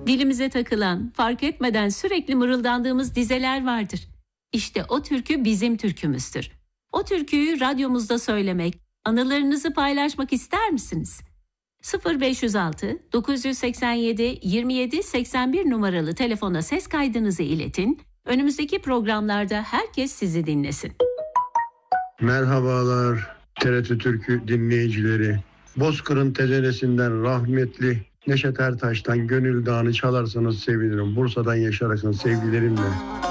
Dilimize takılan, fark etmeden sürekli mırıldandığımız dizeler vardır. İşte o türkü bizim türkümüzdür. O türküyü radyomuzda söylemek, anılarınızı paylaşmak ister misiniz? 0506 987 27 81 numaralı telefona ses kaydınızı iletin. Önümüzdeki programlarda herkes sizi dinlesin. Merhabalar TRT Türkü dinleyicileri. Bozkır'ın tezenesinden rahmetli Neşet Ertaş'tan Gönül Dağı'nı çalarsanız sevinirim. Bursa'dan Yaşar Akın sevgilerimle.